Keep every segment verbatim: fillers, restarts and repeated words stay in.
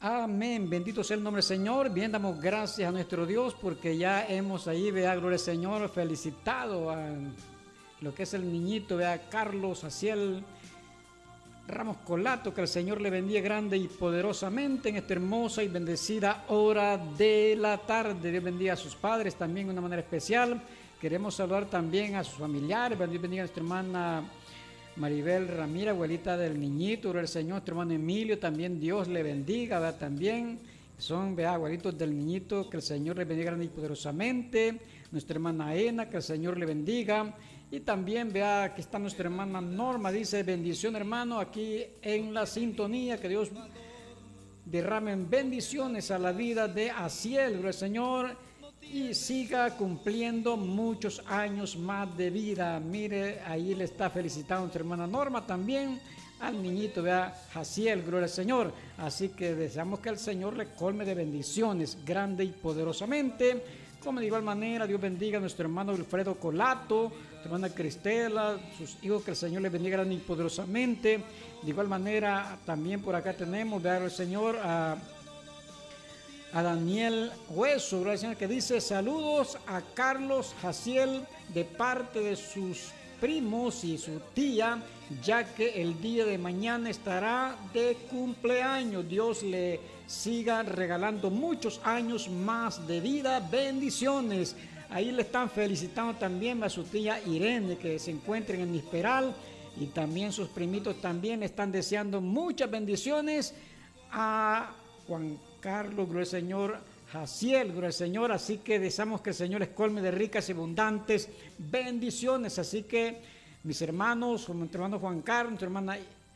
Amén, bendito sea el nombre del Señor. Bien, damos gracias a nuestro Dios porque ya hemos ahí, vea, gloria al Señor, felicitado a lo que es el niñito, vea, Carlos Aciel Ramos Colato, que el Señor le bendiga grande y poderosamente en esta hermosa y bendecida hora de la tarde. Dios bendiga a sus padres también de una manera especial. Queremos saludar también a sus familiares. Dios bendiga a nuestra hermana Maribel Ramírez, abuelita del niñito, gloria al Señor, nuestro hermano Emilio, también Dios le bendiga, ¿verdad? También son, vea, abuelitos del niñito, que el Señor le bendiga grande y poderosamente, nuestra hermana Ena, que el Señor le bendiga, y también, vea, aquí está nuestra hermana Norma, dice, bendición hermano, aquí en la sintonía, que Dios derramen bendiciones a la vida de Aciel, gloria al Señor, y siga cumpliendo muchos años más de vida. Mire, ahí le está felicitando a nuestra hermana Norma también, al niñito, vea, Jaciel, gloria al Señor. Así que deseamos que el Señor le colme de bendiciones grande y poderosamente. Como de igual manera, Dios bendiga a nuestro hermano Wilfredo Colato, nuestra hermana Cristela, sus hijos, que el Señor les bendiga grande y poderosamente. De igual manera, también por acá tenemos, vea, el Señor, a a Daniel Hueso, gloria al Señor, que dice saludos a Carlos Jaciel de parte de sus primos y su tía, ya que el día de mañana estará de cumpleaños. Dios le siga regalando muchos años más de vida. Bendiciones. Ahí le están felicitando también a su tía Irene, que se encuentra en Nisperal, y también sus primitos también están deseando muchas bendiciones a Juan Carlos, gloria al Señor, Jaciel, gloria al Señor. Así que deseamos que el Señor les colme de ricas y abundantes bendiciones. Así que mis hermanos, como nuestro hermano Juan Carlos, nuestra hermana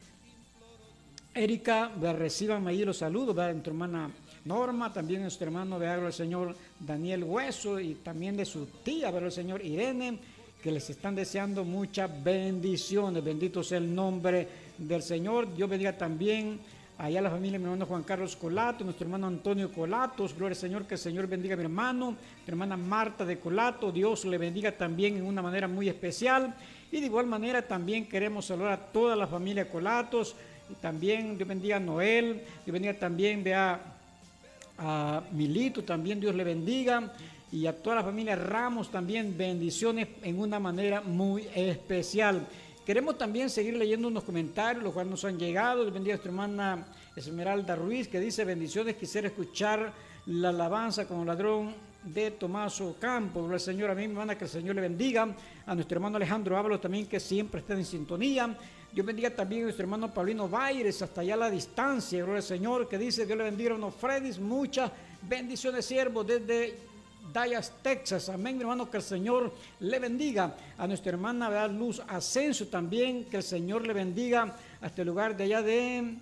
Erika, reciban ahí los saludos, de nuestra hermana Norma, también nuestro hermano, gloria al Señor, Daniel Hueso, y también de su tía, gloria al Señor, Irene, que les están deseando muchas bendiciones. Bendito sea el nombre del Señor. Dios bendiga también allá la familia de mi hermano Juan Carlos Colato, nuestro hermano Antonio Colatos, gloria al Señor, que el Señor bendiga a mi hermano, mi hermana Marta de Colato, Dios le bendiga también en una manera muy especial. Y de igual manera también queremos saludar a toda la familia Colatos, y también Dios bendiga a Noel, Dios bendiga también, vea, a Milito, también Dios le bendiga, y a toda la familia Ramos también bendiciones en una manera muy especial. Queremos también seguir leyendo unos comentarios, los cuales nos han llegado. Les bendiga a nuestra hermana Esmeralda Ruiz, que dice, bendiciones, quisiera escuchar la alabanza como ladrón de Tomaso Campos. Gloria al Señor, a mí, mi hermana, que el Señor le bendiga. A nuestro hermano Alejandro Ábalos también, que siempre está en sintonía. Dios bendiga también a nuestro hermano Paulino Baires, hasta allá a la distancia. Gloria al Señor, que dice, Dios le bendiga a hermano Fredis, muchas bendiciones, siervo, desde Dallas, Texas. Amén, mi hermano, que el Señor le bendiga. A nuestra hermana, ¿verdad?, Luz Ascenso también, que el Señor le bendiga a este lugar de allá de,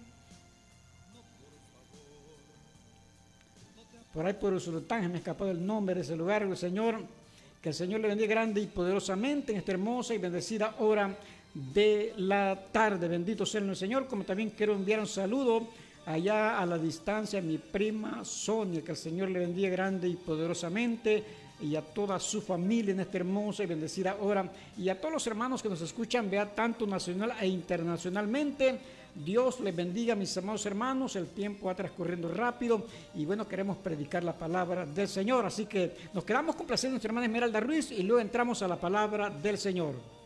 por ahí por Usulután, me escapó el nombre de ese lugar, el Señor, que el Señor le bendiga grande y poderosamente en esta hermosa y bendecida hora de la tarde. Bendito sea el Señor. Como también quiero enviar un saludo allá a la distancia, mi prima Sonia, que el Señor le bendiga grande y poderosamente, y a toda su familia en esta hermosa y bendecida hora, y a todos los hermanos que nos escuchan, vea, tanto nacional e internacionalmente. Dios les bendiga, mis amados hermanos. El tiempo va transcurriendo rápido y bueno, queremos predicar la palabra del Señor, así que nos quedamos complaciendo a nuestra hermana Esmeralda Ruiz y luego entramos a la palabra del Señor.